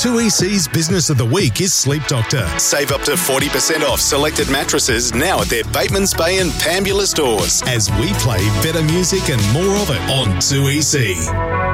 2EC's Business of the Week is Sleep Doctor. Save up to 40% off selected mattresses now at their Bateman's Bay and Pambula stores as we play better music and more of it on 2EC.